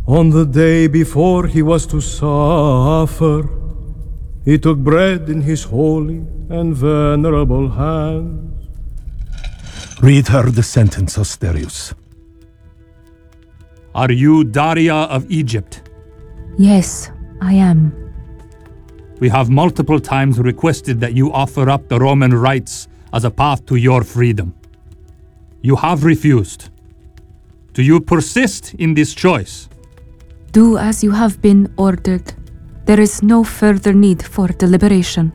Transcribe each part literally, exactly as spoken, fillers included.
On the day before he was to suffer, he took bread in his holy and venerable hands. Read her the sentence, Asterius. Are you Daria of Egypt? Yes, I am. We have multiple times requested that you offer up the Roman rites as a path to your freedom. You have refused. Do you persist in this choice? Do as you have been ordered. There is no further need for deliberation.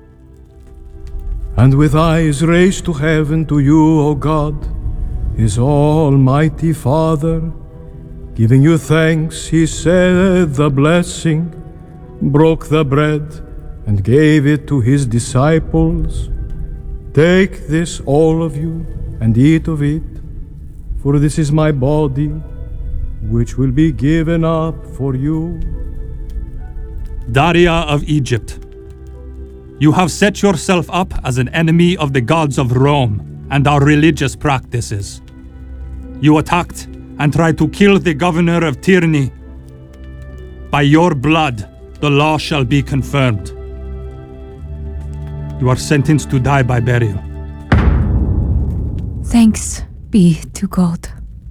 And with eyes raised to heaven to you, O God, his almighty Father, giving you thanks, he said the blessing, broke the bread, and gave it to his disciples. Take this, all of you, and eat of it, for this is my body, which will be given up for you. Daria of Egypt, you have set yourself up as an enemy of the gods of Rome and our religious practices. You attacked and tried to kill the governor of Tyranny. By your blood, the law shall be confirmed. You are sentenced to die by burial. Thanks be to God.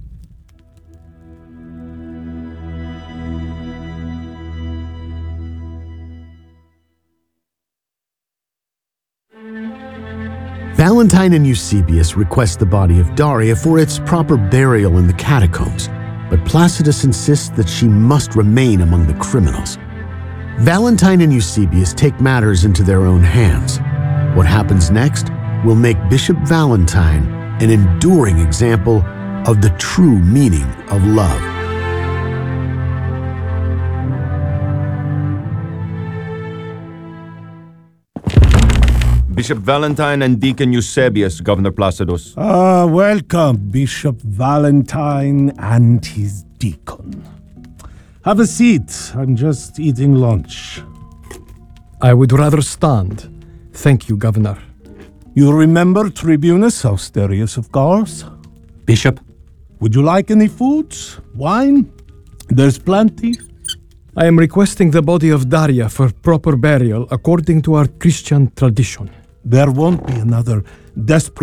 Valentine and Eusebius request the body of Daria for its proper burial in the catacombs, but Placidus insists that she must remain among the criminals. Valentine and Eusebius take matters into their own hands. What happens next will make Bishop Valentine an enduring example of the true meaning of love. Bishop Valentine and Deacon Eusebius, Governor Placidus. Ah, welcome, Bishop Valentine and his deacon. Have a seat. I'm just eating lunch. I would rather stand. Thank you, Governor. You remember Tribunus Austerius of Gars? Bishop, Would you like any foods? Wine? There's plenty. I am requesting the body of Daria for proper burial according to our Christian tradition. There won't be another desperate